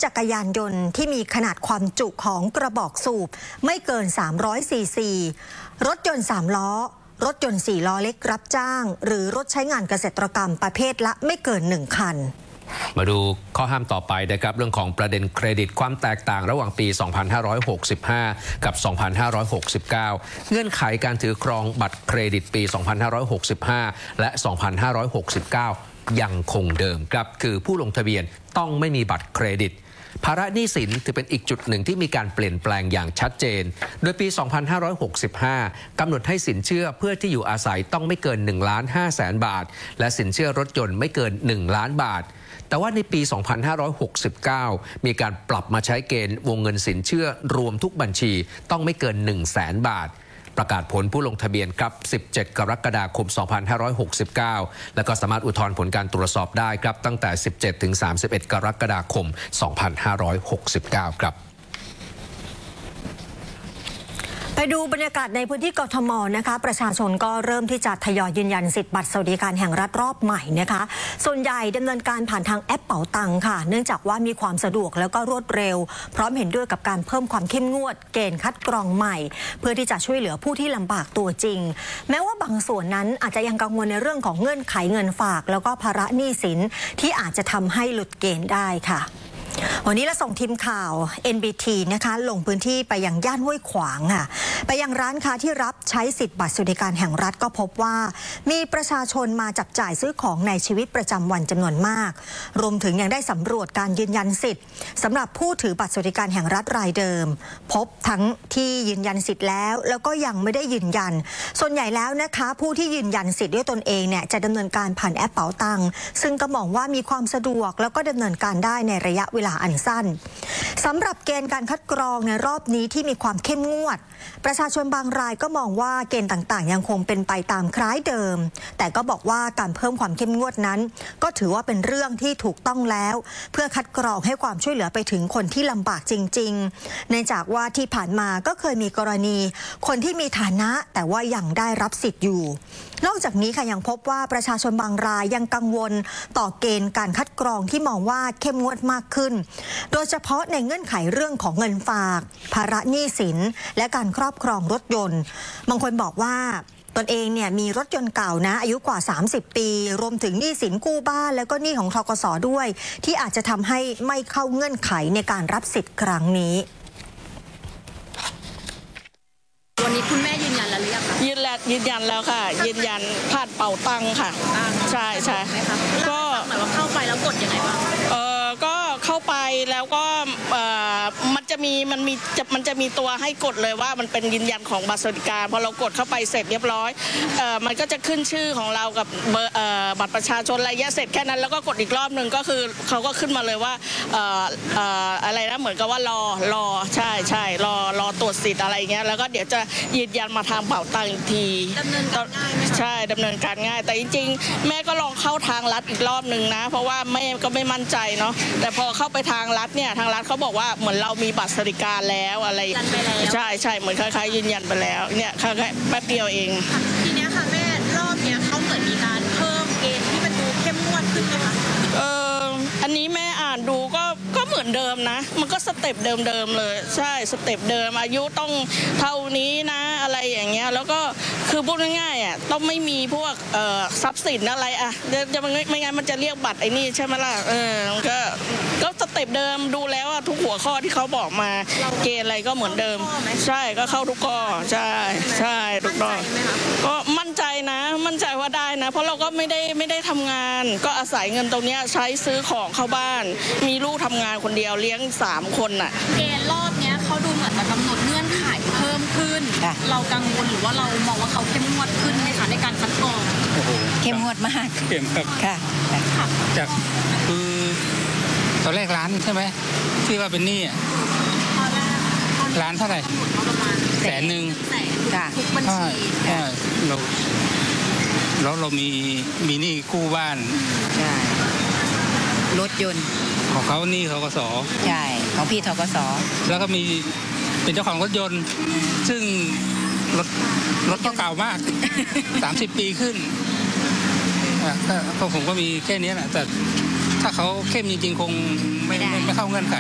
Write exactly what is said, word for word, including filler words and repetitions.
จักรยานยนต์ที่มีขนาดความจุของกระบอกสูบไม่เกินสามร้อยซีซีรถยนต์สามล้อรถยนต์สี่ล้อเล็กรับจ้างหรือรถใช้งานเกษตรกรรมประเภทละไม่เกินหนึ่งคันมาดูข้อห้ามต่อไปนะครับเรื่องของประเด็นเครดิตความแตกต่างระหว่างปี สองพันห้าร้อยหกสิบห้า กับ สองพันห้าร้อยหกสิบเก้า เงื่อนไขการถือครองบัตรเครดิตปี สองพันห้าร้อยหกสิบห้า และ สองพันห้าร้อยหกสิบเก้า ยังคงเดิมครับคือผู้ลงทะเบียนต้องไม่มีบัตรเครดิตภาระหนี้สินถือเป็นอีกจุดหนึ่งที่มีการเปลี่ยนแปลงอย่างชัดเจนโดยปี สองพันห้าร้อยหกสิบห้า กำหนดให้สินเชื่อเพื่อที่อยู่อาศัยต้องไม่เกิน หนึ่งล้านห้าแสนบาทและสินเชื่อรถยนต์ไม่เกิน หนึ่งล้านบาทแต่ว่าในปี สองพันห้าร้อยหกสิบเก้า มีการปรับมาใช้เกณฑ์วงเงินสินเชื่อรวมทุกบัญชีต้องไม่เกิน หนึ่งแสนบาทประกาศผลผู้ลงทะเบียนครับ สิบเจ็ด กรกฎาคม สองพันห้าร้อยหกสิบเก้า แล้วก็สามารถอุทธรณ์ผลการตรวจสอบได้ครับตั้งแต่ สิบเจ็ด ถึง สามสิบเอ็ด กรกฎาคม สองพันห้าร้อยหกสิบเก้า ครับไปดูบรรยากาศในพื้นที่กทมนะคะประชาชนก็เริ่มที่จะทยอยยืนยันสิทธิ์บัตรสวัสดิการแห่งรัฐรอบใหม่นะคะส่วนใหญ่ดำเนินการผ่านทางแอปเป๋าตังค่ะเนื่องจากว่ามีความสะดวกแล้วก็รวดเร็วพร้อมเห็นด้วยกับการเพิ่มความเข้มงวดเกณฑ์คัดกรองใหม่เพื่อที่จะช่วยเหลือผู้ที่ลำบากตัวจริงแม้ว่าบางส่วนนั้นอาจจะยังกังวลในเรื่องของเงื่อนไขเงินฝากแล้วก็ภาระหนี้สินที่อาจจะทำให้หลุดเกณฑ์ได้ค่ะวันนี้เราส่งทีมข่าว เอ็น บี ที นะคะลงพื้นที่ไปยังย่านห้วยขวางค่ะไปยังร้านค้าที่รับใช้สิทธิ์บัตรสวัสดิการแห่งรัฐก็พบว่ามีประชาชนมาจับจ่ายซื้อของในชีวิตประจำวันจำนวนมากรวมถึงยังได้สำรวจการยืนยันสิทธิ์สำหรับผู้ถือบัตรสวัสดิการแห่งรัฐรายเดิมพบทั้งที่ยืนยันสิทธิ์แล้วแล้วก็ยังไม่ได้ยืนยันส่วนใหญ่แล้วนะคะผู้ที่ยืนยันสิทธิ์ด้วยตนเองเนี่ยจะดำเนินการผ่านแอปเป๋าตังค์ซึ่งก็มองว่ามีความสะดวกแล้วก็ดำเนินการได้ในระยะเวลาอันสั้นสำหรับเกณฑ์การคัดกรองในรอบนี้ที่มีความเข้มงวดประชาชนบางรายก็มองว่าเกณฑ์ต่างๆยังคงเป็นไปตามคล้ายเดิมแต่ก็บอกว่าการเพิ่มความเข้มงวดนั้นก็ถือว่าเป็นเรื่องที่ถูกต้องแล้วเพื่อคัดกรองให้ความช่วยเหลือไปถึงคนที่ลำบากจริงๆเนื่องจากว่าที่ผ่านมาก็เคยมีกรณีคนที่มีฐานะแต่ว่ายังได้รับสิทธิ์อยู่นอกจากนี้ค่ะยังพบว่าประชาชนบางรายยังกังวลต่อเกณฑ์การคัดกรองที่มองว่าเข้มงวดมากขึ้นโดยเฉพาะในเงื่อนไขเรื่องของเงินฝากภาระหนี้สินและการครอบครองรถยนต์บางคนบอกว่าตนเองเนี่ยมีรถยนต์เก่านะอายุกว่าสามสิบปีรวมถึงหนี้สินกู้บ้านแล้วก็หนี้ของธกส.ด้วยที่อาจจะทำให้ไม่เข้าเงื่อนไขในการรับสิทธิ์ครั้งนี้วันนี้คุณแม่ยืนยันแล้วหรือยังคะยืนยันยืนยันแล้วค่ะยืนยันผ่านเป่าตังค่ะใช่ใช่ก็เหมือนว่าเข้าไปแล้วกดยังไงบ้างเออก็เข้าไปแล้วก็เออมันจะมีมันมีจะมันจะมีตัวให้กดเลยว่ามันเป็นยืนยันของบัตรสวัสดิการพอเรากดเข้าไปเสร็จเรียบร้อยเออมันก็จะขึ้นชื่อของเรากับเบอร์เออบัตรประชาชนอะไรเงี้ยเสร็จแค่นั้นแล้วก็กดอีกรอบหนึ่งก็คือเขาก็ขึ้นมาเลยว่าเออเอออะไรนะเหมือนกับว่ารอรอใช่ใช่รอรอตรวจสิทธิ์อะไรเงี้ยแล้วก็เดี๋ยวจะยืนยันมาทางเป่าตังอีกทีดำเนินการง่ายไหมใช่ดำเนินการง่ายแต่จริงๆแม่ก็ลองเข้าทางลัดอีกรอบหนึ่งนะเพราะว่าแม่ก็ไม่มั่นใจเนาะแต่พอเข้าไปทางลัดเนี่ยทางลัดเขาบอกว่าเหมือนเรามีบัตรสวัสดิการแล้วอะไรใช่ใช่เหมือนคล้ายๆยืนยันไปแล้วเนี่ยแค่แป๊บเดียวเองทีนี้ค่ะแม่รอบเนี้ยเขาเหมือนมีการเพิ่มเกณฑ์ที่มันดูเข้มงวดขึ้นไหมคะเอออันนี้แม่อ่านดูก็ก็เหมือนเดิมนะมันก็สเต็ปเดิมๆเลยใช่สเต็ปเดิมอายุต้องเท่านี้นะอะไรอย่างเงี้ยแล้วก็คือพูดง่ายๆอ่ะต้องไม่มีพวกเอ่อทรัพย์สินอะไรอ่ะจะไม่ไม่งั้นมันจะเรียกบัตรไอ้นี่ใช่ไหมล่ะเออก็ก็สเต็ปเดิมดูแล้วอ่ะทุกหัวข้อที่เขาบอกมาเกณฑ์อะไรก็เหมือนเดิมใช่ก็เข้าทุกข้อใช่ใช่ถูกต้องก็มั่นใจนะมั่นใจว่าได้นะเพราะเราก็ไม่ได้ไม่ได้ทำงานก็อาศัยเงินตรงนี้ใช้ซื้อของเข้าบ้านมีลูกทำงานคนเดียวเลี้ยงสามคนน่ะเกณฑ์รอบเนี้ยเขาดูเหมือนจะกำหนดเงื่อนไขเพิ่มขึ้นเรากังวลหรือว่าเรามองว่าเขาเข้มงวดขึ้นไหมคะในการคัดกรองเข้มงวดมากเข้มครับค่ะจากคือตอนแรกร้านใช่ไหมที่ว่าเป็นหนี้ร้านเท่าไหร่แสนหนึ่งทุกบัญชีเราแล้วเรามีมีหนี้กู้บ้านรถยนต์ของเขาหนี้ธกส. ใช่ของพี่ธกส. แล้วก็มีเป็นเจ้าของรถยนต์ซึ่งรถรถก็เก่ามากสามสิบปีขึ้นก็ผมก็มีแค่นี้แหละแต่ถ้าเขาเข้มจริงๆคงไม่ไม่เข้าเงื่อนไข